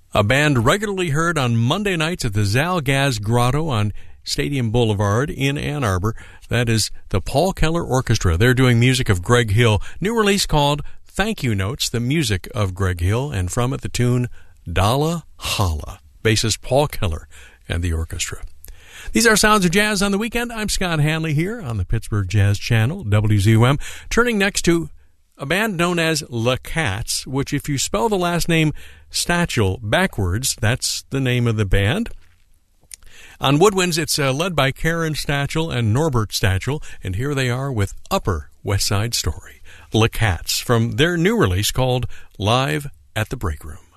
A band regularly heard on Monday nights at the Zalgaz Grotto on Stadium Boulevard in Ann Arbor. That is the Paul Keller Orchestra. They're doing music of Greg Hill. New release called Thank You Notes, the music of Greg Hill, and from it the tune Dalla Holla. Bassist Paul Keller and the orchestra. These are Sounds of Jazz on the Weekend. I'm Scott Hanley here on the Pittsburgh Jazz Channel, WZUM. Turning next to a band known as Le Cats, which if you spell the last name Stachel backwards, that's the name of the band. On Woodwinds, it's led by Karen Stachel and Norbert Stachel, and here they are with Upper West Side Story. Le Cats from their new release called Live at the Break Room.